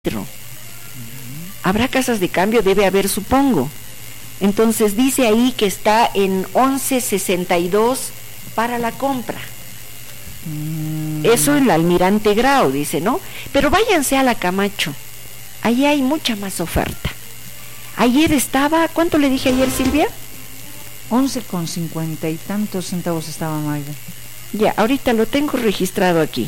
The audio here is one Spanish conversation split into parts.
Habrá casas de cambio, debe haber, supongo. Entonces dice ahí que está en 11.62 para la compra. Eso en la Almirante Grau, dice, ¿no? Pero váyanse a la Camacho, ahí hay mucha más oferta. Ayer estaba, ¿cuánto le dije ayer, Silvia? 11,50 y tantos centavos estaba, Magda. Ya, ahorita lo tengo registrado aquí.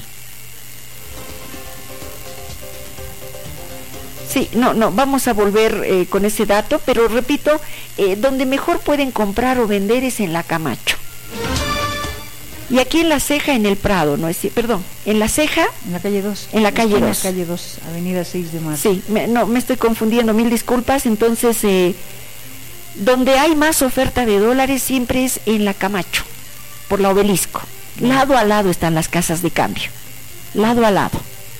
Sí, no, vamos a volver con ese dato, pero repito, donde mejor pueden comprar o vender es en la Camacho. Y aquí en La Ceja, en el Prado, ¿no es? Perdón, en La Ceja. En la calle 2. En la calle 2. En la calle 2, avenida 6 de marzo. Sí, me estoy confundiendo, mil disculpas. Entonces, donde hay más oferta de dólares siempre es en la Camacho, por la Obelisco. Lado a lado están las casas de cambio. Lado a lado.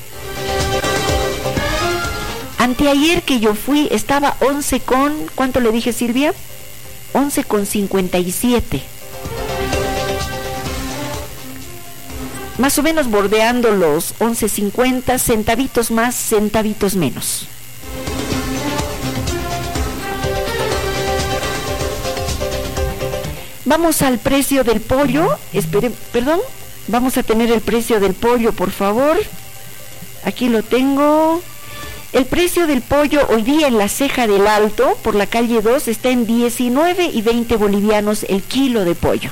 Anteayer que yo fui estaba 11 con, ¿cuánto le dije, Silvia? 11,57. Más o menos bordeando los 11.50, centavitos más, centavitos menos. Vamos al precio del pollo. Vamos a tener el precio del pollo, por favor. Aquí lo tengo. El precio del pollo hoy día en La Ceja del Alto, por la calle 2, está en 19 y 20 bolivianos el kilo de pollo.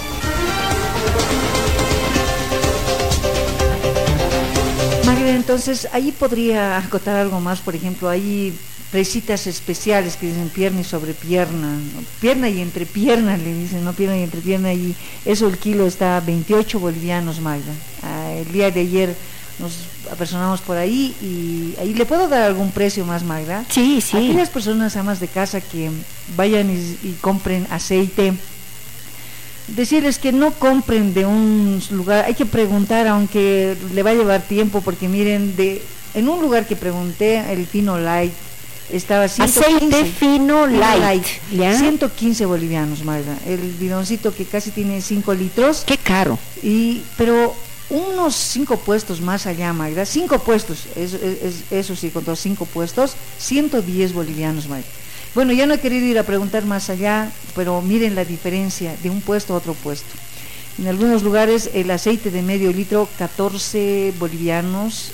Magda, entonces, ahí podría acotar algo más, por ejemplo, hay presitas especiales que dicen pierna y sobrepierna, ¿no? Pierna y entrepierna, le dicen, no pierna y entrepierna, y eso el kilo está a 28 bolivianos, Magda. El día de ayer nos apersonamos por ahí y ahí le puedo dar algún precio más, Magda. Sí. Aquellas personas amas de casa que vayan y compren aceite, decirles que no compren de un lugar, hay que preguntar, aunque le va a llevar tiempo, porque miren, en un lugar que pregunté, el Fino Light estaba 115, aceite Fino Light, ¿ya? 115 bolivianos, Magda, el bidoncito que casi tiene 5 litros. Qué caro. Pero unos 5 puestos más allá, Magda, 5 puestos, eso sí, con todos 5 puestos, 110 bolivianos, Magda. Bueno, ya no he querido ir a preguntar más allá, pero miren la diferencia de un puesto a otro puesto. En algunos lugares el aceite de medio litro, 14 bolivianos,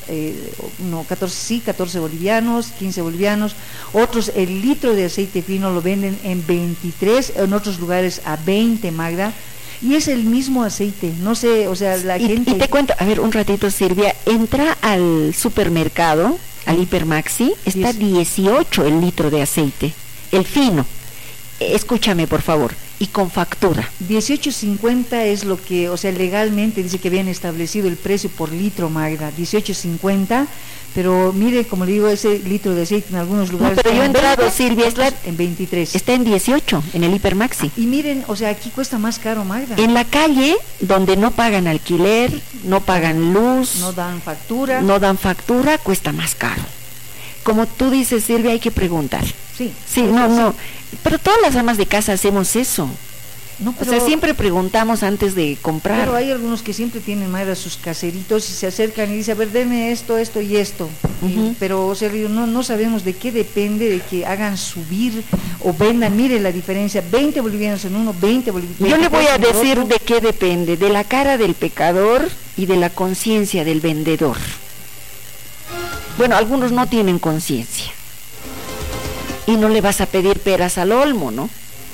14 bolivianos, 15 bolivianos. Otros el litro de aceite fino lo venden en 23, en otros lugares a 20, Magda. Y es el mismo aceite, no sé, o sea, la gente... Y te cuento, a ver, un ratito, Silvia, entra al supermercado, al Hipermaxi, está 18 el litro de aceite, el fino. Escúchame, por favor, y con factura. 18.50 es lo que, o sea, legalmente dice que habían establecido el precio por litro, Magda, 18.50, pero mire, como le digo, ese litro de aceite en algunos lugares... No, pero yo he entrado, Silvia, en 23. Está en 18, en el Hipermaxi. Y miren, o sea, aquí cuesta más caro, Magda. En la calle, donde no pagan alquiler, no pagan luz... No dan factura, cuesta más caro. Como tú dices, Silvia, hay que preguntar. Sí, no, pero todas las amas de casa hacemos eso. No, pero, o sea, siempre preguntamos antes de comprar. Pero hay algunos que siempre tienen, Mayra, sus caseritos y se acercan y dicen, a ver, deme esto y esto. Pero, o sea, no sabemos de qué depende de que hagan subir o vendan. Mire la diferencia, 20 bolivianos en uno, 20 bolivianos. Yo le voy a decir de qué depende, de la cara del pecador y de la conciencia del vendedor. Bueno, algunos no tienen conciencia. Y no le vas a pedir peras al olmo, ¿no?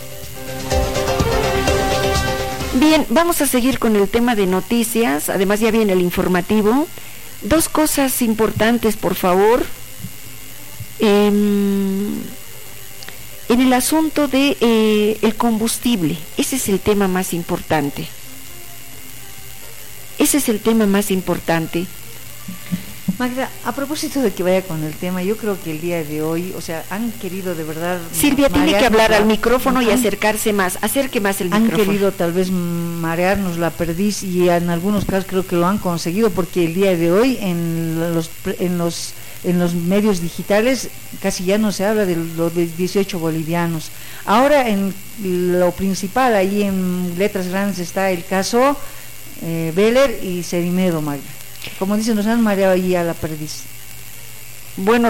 Bien, vamos a seguir con el tema de noticias. Además ya viene el informativo. 2 cosas importantes, por favor. En el asunto de el combustible. Ese es el tema más importante. Magda, a propósito de que vaya con el tema, yo creo que el día de hoy, o sea, han querido de verdad... Silvia, tiene que hablar al micrófono y acerque más el micrófono. Han querido tal vez marearnos la perdiz y en algunos casos creo que lo han conseguido, porque el día de hoy en los medios digitales casi ya no se habla de los 18 bolivianos. Ahora en lo principal, ahí en letras grandes está el caso Beller y Cerimedo, Magda. Como dicen, nos han mareado ahí a la perdiz. Bueno,